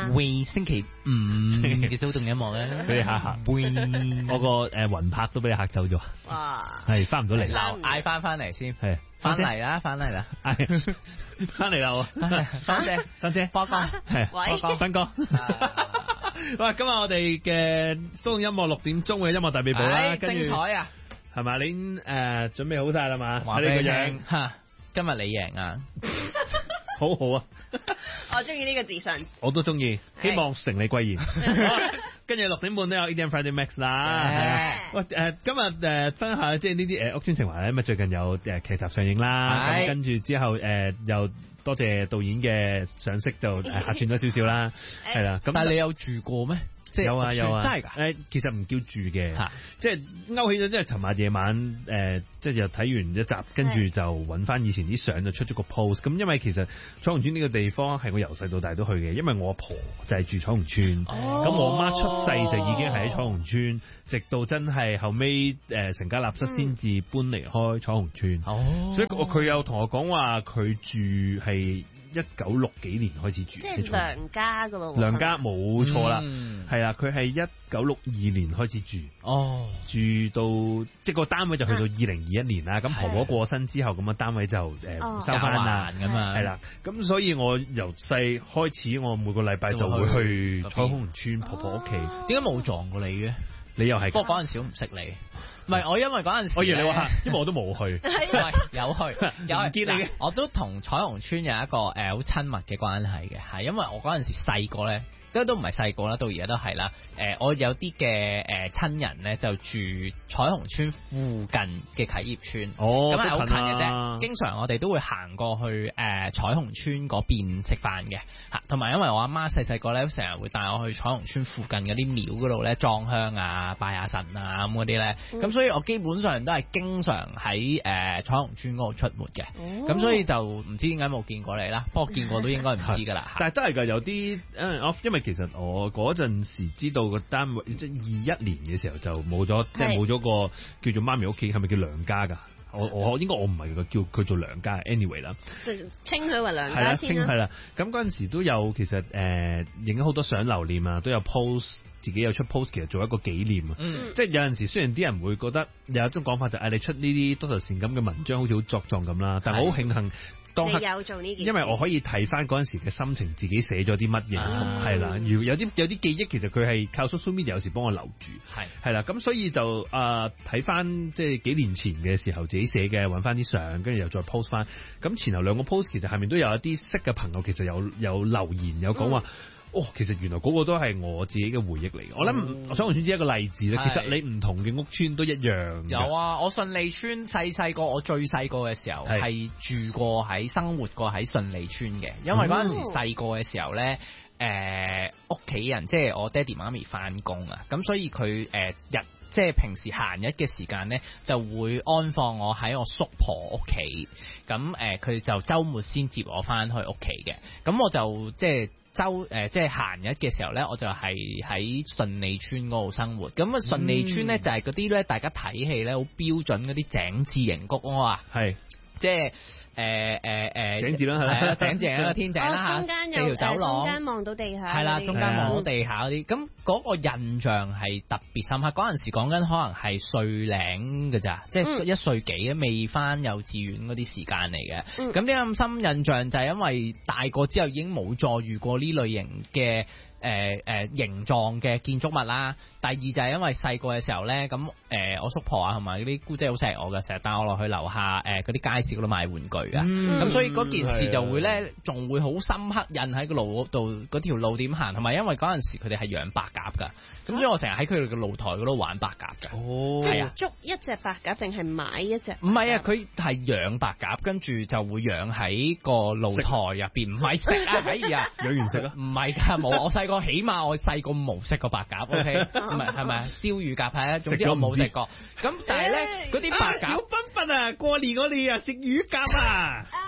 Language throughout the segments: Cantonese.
嘛？ 會星期五嘅小動音樂咧， 俾你嚇嚇。我個雲拍都俾你嚇走咗。 哇！ 係翻唔到嚟， 嗌翻嚟先， 係翻嚟啦，翻嚟啦， 翻嚟啦， 三姐， 三姐， 波哥， 係， 喂， 斌哥。喂，今日我哋嘅小動音樂6點鐘嘅音樂大秘寶啦，跟住精彩啊！ 係嘛？你準備好晒啦嘛？ 話俾你聽吓，今日你贏啊！ 好好啊！ 我中意呢個自信， 我都中意，希望成你貴言。跟住6點半都有 EDM Friday Max 啦。喂，今日分享下即係呢啲屋邨情懷咧，咁啊最近有劇集上映啦。咁跟住之後又多謝導演嘅賞識，就客串咗少少啦。係啦，咁但係你有住過咩？即係有啊，真係㗎。 其實唔叫住嘅，即係勾起咗，即係尋日夜晚即係又睇完一集，跟住就揾翻以前啲相，就出咗個 post。咁因為其實彩虹村呢個地方係我由細到大都去嘅，因為我阿婆就係住彩虹村，咁我媽出世就已經係喺彩虹村，直到真係後尾成家立室先至搬離開彩虹村。所以佢有同我講話，佢住係1960幾年開始住， 即係娘家噶咯。 娘家冇錯啦，係啊，佢係1962年開始住，住到即係個單位就去到2021年啦。咁婆婆過身之後，咁個單位就收翻啦，咁啊，係啦。咁所以我由細開始，我每個禮拜就會去彩虹村婆婆屋企。 點解冇撞過你嘅？ 你又係？ 不過嗰陣時我唔識你。唔係，我因為嗰陣時， 我以為你話，因為我都冇去， 有見你嘅。我都同彩虹村有一個好親密嘅關係嘅，係因為我嗰陣時細個咧，都唔係細個啦，到而家都係啦。我有啲嘅親人咧就住彩虹村附近嘅啟業村，咁係好近嘅啫。經常我哋都會行過去彩虹村嗰邊食飯嘅，同埋因為我阿媽細細個咧，成日會帶我去彩虹村附近嗰啲廟嗰度咧裝香啊、拜下神啊咁嗰啲咧，咁所以我基本上都係經常喺彩虹村嗰度出沒嘅，咁所以就唔知點解冇見過你啦。不過見過都應該唔知㗎啦。 但係真係㗎，有啲因為其實我嗰陣時知道個單位，即係21年嘅時候就冇咗，即係冇咗個叫做媽咪屋企，係咪叫娘家㗎？我應該我唔係叫佢做娘家 anyway 啦， 稱佢為娘家先啦。 係啦，咁嗰陣時都有其實影咗好多相留念啊，都有 post，自己有出 post，其實做一個紀念啊。即係有陣時雖然啲人會覺得有一種講法就係你出呢啲多愁善感嘅文章好似好作狀咁啦，但係我好慶幸當刻有做呢件事， 因為我可以睇翻嗰陣時嘅心情，自己寫咗啲乜嘢，係啦。有啲記憶，其實佢係靠 social media 有時幫我留住，係啦。咁所以就睇翻即係幾年前嘅時候自己寫嘅，揾翻啲相，跟住又再 post 翻。咁前後兩個 post 其實下面都有一啲識嘅朋友，其實有留言有講話。其實原來嗰個都係我自己嘅回憶嚟嘅。我諗彩虹村只係一個例子啦。其實你唔同嘅屋村都一樣。 有啊，我順利村細個，我最細個嘅時候係住過生活過喺順利村嘅。因為嗰陣時細個嘅時候咧，屋企人即係我爹哋媽咪翻工啊，咁所以佢即係平時閒日嘅時間咧，就會安放我喺我叔婆屋企。咁佢就週末先接我翻去屋企嘅。咁我就即係即係閒日嘅時候咧，我就係喺順利村嗰度生活。咁啊，順利村咧就係嗰啲咧，大家睇戲咧好標準嗰啲井字形谷啊，係即係井字啦，係啦，井字一個天井啦嚇，四條走廊， 中間望到地下， 係啦，中間望到地下嗰啲。咁嗰個印象係特別深刻。嗰陣時講緊可能係歲零嘅咋，即係1歲幾未翻幼稚園嗰啲時間嚟嘅。咁點解咁深印象？就係因為大個之後已經冇再遇過呢類型嘅形狀嘅建築物啦。第二就係因為細個嘅時候咧，咁我叔婆啊同埋嗰啲姑姐好錫我嘅，成日帶我落去樓下嗰啲街市嗰度買玩具啊。咁所以嗰件事就會咧，仲會好深刻印喺個路度，嗰條路點行。同埋因為嗰陣時佢哋係養白鴿㗎，咁所以我成日喺佢哋嘅露台嗰度玩白鴿㗎。 係啊，捉一隻白鴿定係買一隻？ 唔係啊，佢係養白鴿，跟住就會養喺個露台入邊，唔係食啊，養完食啊？唔係㗎，冇。我起碼我細個冇食過白鴿 ，OK？ 唔係係咪燒乳鴿係啊？總之我冇食過。咁但係咧，嗰啲白鴿， 小彬彬啊，過年我哋啊食乳鴿啊！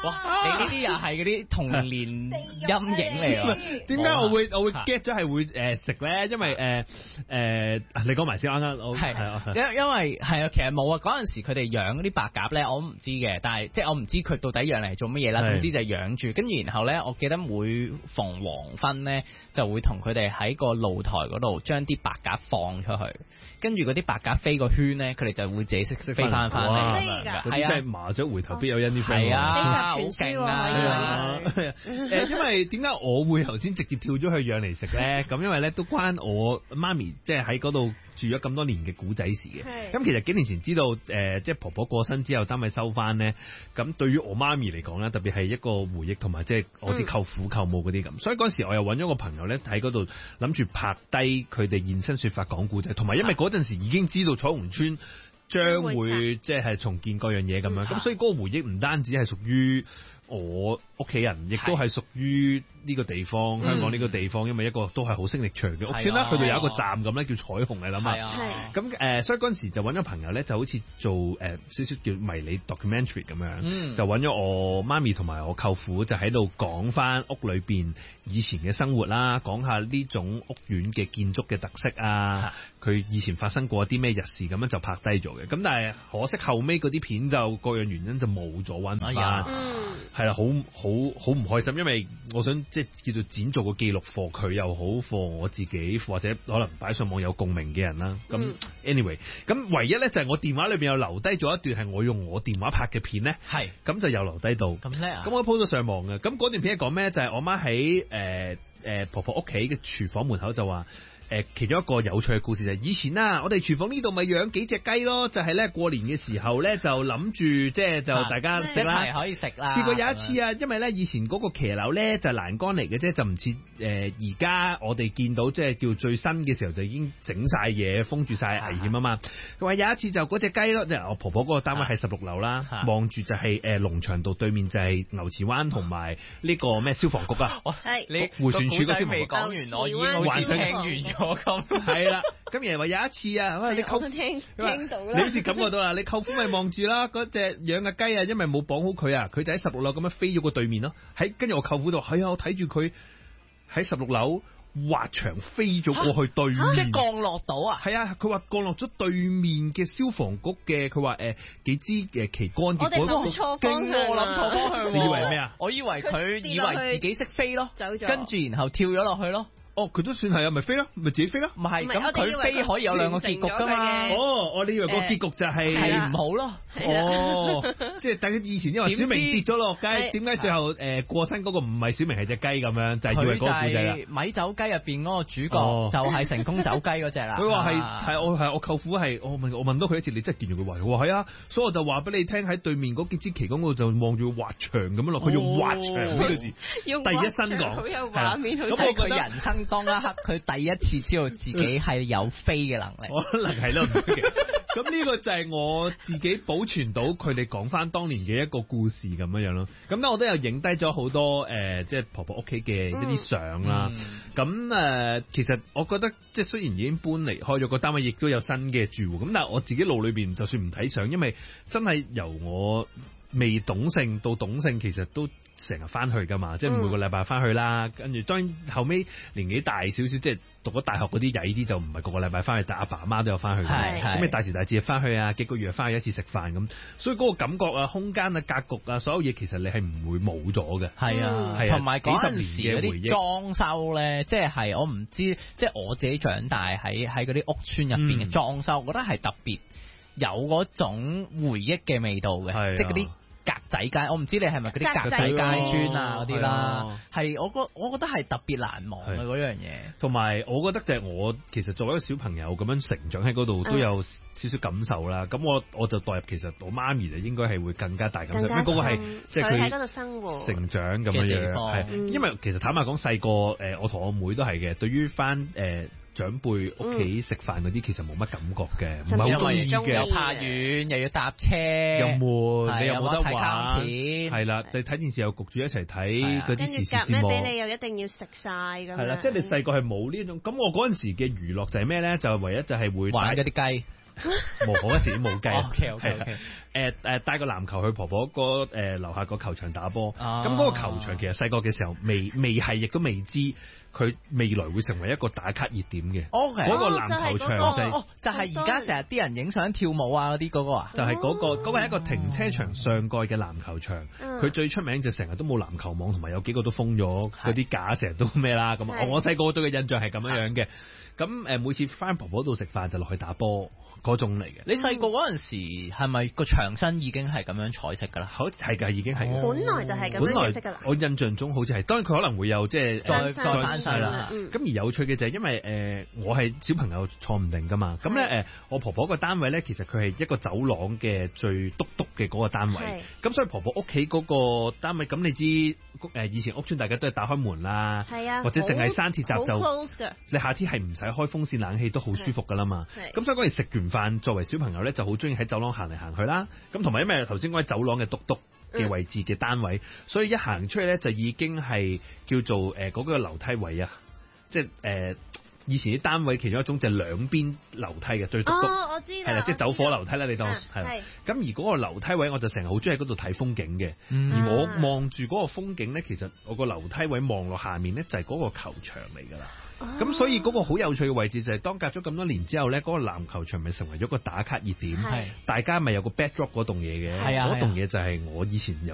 哇！你呢啲又係嗰啲童年陰影嚟喎。 點解我會 get 咗係會食咧？因為你講埋先啱啱。 係因為係啊，其實冇啊。嗰陣時佢哋養嗰啲白鴿咧，我唔知嘅，但係即係我唔知佢到底養嚟做乜嘢啦。總之就係養住，跟住然後咧，我記得每逢黃昏咧，就會同佢哋喺個露台嗰度將啲白鴿放出去。跟住嗰啲白鴿飛個圈咧，佢哋就會自己識飛翻嚟。 係啊， 即係麻雀回頭必有因啲 friend。 係啊， 好勁啊！ 因為點解我會頭先直接跳咗去養嚟食咧？咁因為咧都關我媽咪即係喺嗰度住咗咁多年嘅古仔事嘅。咁其實幾年前知道即係婆婆過身之後單位收翻咧，咁對於我媽咪嚟講咧，特別係一個回憶同埋即係我啲舅父舅母嗰啲咁。所以嗰時我又揾咗個朋友咧喺嗰度諗住拍低佢哋現身說法講古仔，同埋因為嗰陣時已經知道彩虹村將會即係重建各樣嘢咁樣，咁所以嗰個回憶唔單止係屬於我屋企人，亦都係屬於呢個地方，香港呢個地方，因為一個都係好聲力長嘅屋村啦。佢哋有一個站咁咧，叫彩虹，你諗下。咁所以嗰陣時就揾咗朋友咧，就好似做少少叫迷你 documentary 咁樣，就揾咗我媽咪同埋我舅父，就喺度講翻屋裏邊以前嘅生活啦，講下呢種屋苑嘅建築嘅特色啊，佢以前發生過啲咩日事咁樣就拍低咗嘅。咁但係可惜後尾嗰啲片就各樣原因就冇咗揾唔翻。係啦，好唔開心，因為我想即係叫做剪做個記錄課佢又好，課我自己或者可能擺上網有共鳴嘅人啦。咁 anyway， 咁唯一咧就係我電話裏邊又留低咗一段係我用我電話拍嘅片咧，係咁就又留低到。咁叻啊！咁我 po 咗上網嘅。咁嗰段片係講咩？就係我媽喺婆婆屋企嘅廚房門口就話。其中一個有趣嘅故事就係以前我哋廚房呢度咪養幾隻雞咯，就係咧過年嘅時候咧就諗住即係就大家食啦， 可以食啦。 試過有一次因為咧以前嗰個騎樓咧就欄杆嚟嘅啫，就唔似而家我哋見到即係叫最新嘅時候就已經整晒嘢封住晒危險啊嘛。佢話有一次就嗰隻雞咯，即係我婆婆嗰個單位係16樓啦，望住就係龍翔道對面就係牛池灣同埋呢個咩消防局啊。 你迴旋處個消防局未講完，我已經好似聽完咗。咁係啦，咁人話有一次你舅父聽到啦，你好似感覺到啦，你舅父咪望住啦，嗰隻養嘅雞因為冇綁好佢佢就喺16樓咁樣飛咗過對面咯，跟住我舅父度係我睇住佢喺16樓滑牆飛咗過去對面， 即係降落到係啊，佢話降落咗對面嘅消防局嘅，佢話幾支旗杆， 我哋諗錯方向， 我諗錯方向， 你以為咩啊？ 我以為佢以為自己識飛咯， 走咗， 跟住然後跳咗落去咯。 佢都算係咪飛咯？咪自己飛咯？ 唔係，咁佢飛可以有兩個結局噶嘛？ 我你以為個結局就係唔好咯？ 即係大家以前因為小明跌咗落街，點解最後過身嗰個唔係小明係隻雞咁樣？就係以為嗰個故仔啦。 米酒雞入邊嗰個主角就係成功走雞嗰隻啦。 佢話係我舅父係我問到佢一次，你真係見住佢話？我話係啊，所以我就話俾你聽喺對面嗰幾支旗杆嗰度就望住滑牆咁樣落，佢用滑牆呢個字第一身講， 好有畫面，好睇佢人生。當一刻佢第一次知道自己係有飛嘅能力， 可能係咯。咁呢個就係我自己保存到佢哋講翻當年嘅一個故事咁樣咯。咁咧我都有影低咗好多即係婆婆屋企嘅一啲相啦。咁其實我覺得即係雖然已經搬離開咗個單位，亦都有新嘅住戶。咁但係我自己腦裏邊就算唔睇相，因為真係由我未懂性到懂性，其實都成日翻去噶嘛，即係每個禮拜翻去啦。跟住當然後尾年紀大少少，即係讀咗大學嗰啲曳啲，就唔係個個禮拜翻去，但阿爸阿媽都有翻去。咁你大時大節翻去幾個月翻去一次食飯咁，所以嗰個感覺空間格局所有嘢其實你係唔會冇咗嘅。係啊，同埋嗰陣時嗰啲裝修咧，即係我唔知，即係我自己長大喺嗰啲屋村入邊嘅裝修，我覺得係特別有嗰種回憶嘅味道嘅，即係嗰啲格仔街，我唔知你係咪嗰啲格仔街磚嗰啲啦，係我覺得係特別難忘嘅嗰樣嘢。同埋我覺得就係我其實作為一個小朋友咁樣成長喺嗰度都有少少感受啦。咁我就代入其實我媽咪就應該係會更加大感受，因為嗰個係即係佢喺嗰度生活成長咁樣樣。因為其實坦白講細個我同我妹都係嘅，對於翻長輩屋企食飯嗰啲其實冇乜感覺嘅，唔係好中意嘅，又怕遠，又要搭車，又悶，你又冇得玩，係啦，你睇電視又焗住一齊睇嗰啲時事節目， 俾你又一定要食晒咁。係啦，即係你細個係冇呢種。咁我嗰陣時嘅娛樂就係咩咧？就係唯一就係會玩嗰啲雞。 磨婆嗰時冇計。 OK。 帶個籃球去婆婆個樓下個球場打波。咁嗰個球場其實細個嘅時候未係，亦都未知佢未來會成為一個打卡熱點嘅。 OK。 嗰個籃球場就係而家成日啲人影相跳舞啊嗰啲嗰個啊。 就係嗰個係一個停車場上蓋嘅籃球場。佢最出名就成日都冇籃球網，同埋有幾個都封咗，嗰啲架成日都咩啦咁。我細個對嘅印象係咁樣樣嘅。咁每次翻婆婆度食飯就落去打波嗰種嚟嘅。 你細個嗰陣時係咪個牆身已經係咁樣彩色㗎啦？ 好係㗎，已經係。 本來就係咁樣色㗎啦。 我印象中好似係，當然佢可能會有即係再翻晒啦。 咁而有趣嘅就係因為我係小朋友坐唔定㗎嘛。咁咧我婆婆個單位咧，其實佢係一個走廊嘅最篤嘅嗰個單位。咁所以婆婆屋企嗰個單位，咁你知以前屋邨大家都係打開門啦，或者淨係閂鐵閘就，你夏天係唔使開風扇冷氣都好舒服㗎啦嘛。咁所以嗰陣食完飯，作為小朋友咧就好中意喺走廊行嚟行去啦。咁同埋因為頭先講喺走廊嘅篤嘅位置嘅單位，所以一行出去咧就已經係叫做嗰個樓梯位啊，即係以前啲單位其中一種就係兩邊樓梯嘅最篤， 我知係啦，即係走火樓梯啦，你當係啦。咁而嗰個樓梯位我就成日好中意喺嗰度睇風景嘅。而我望住嗰個風景咧，其實我個樓梯位望落下面咧就係嗰個球場嚟㗎啦。咁所以嗰個好有趣嘅位置就係當隔咗咁多年之後咧，嗰個籃球場咪成為咗個打卡熱點，大家咪有個 backdrop 嗰棟嘢嘅，嗰棟嘢就係我以前